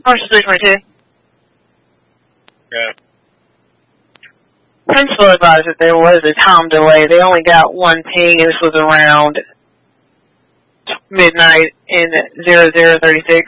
Ocean 322. Okay. Principal advised that there was a time delay. They only got one ping, and this was around midnight in 0036.